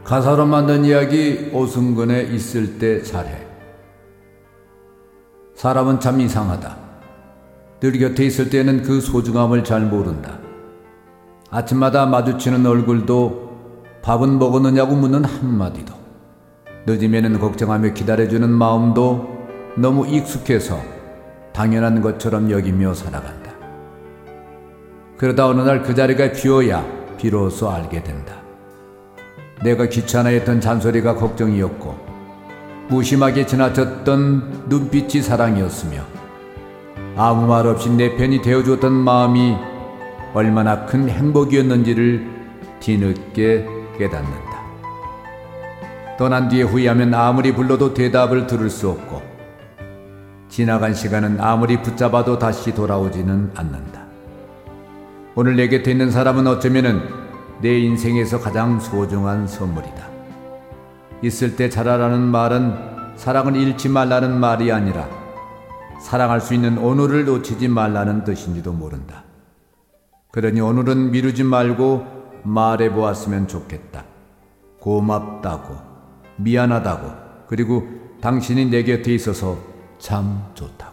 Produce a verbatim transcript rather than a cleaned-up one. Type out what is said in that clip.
가사로 만든 이야기 오승근에 있을 때 잘해. 사람은 참 이상하다. 늘 곁에 있을 때는 그 소중함을 잘 모른다. 아침마다 마주치는 얼굴도 밥은 먹었느냐고 묻는 한마디도 늦으면 걱정하며 기다려주는 마음도 너무 익숙해서 당연한 것처럼 여기며 살아간다. 그러다 어느 날 그 자리가 비어야 비로소 알게 된다. 내가 귀찮아했던 잔소리가 걱정이었고 무심하게 지나쳤던 눈빛이 사랑이었으며 아무 말 없이 내 편이 되어주었던 마음이 얼마나 큰 행복이었는지를 뒤늦게 깨닫는다. 떠난 뒤에 후회하면 아무리 불러도 대답을 들을 수 없고 지나간 시간은 아무리 붙잡아도 다시 돌아오지는 않는다. 오늘 내 곁에 있는 사람은 어쩌면은 내 인생에서 가장 소중한 선물이다. 있을 때 잘하라는 말은 사랑을 잃지 말라는 말이 아니라 사랑할 수 있는 오늘을 놓치지 말라는 뜻인지도 모른다. 그러니 오늘은 미루지 말고 말해보았으면 좋겠다. 고맙다고, 미안하다고, 그리고 당신이 내 곁에 있어서 참 좋다.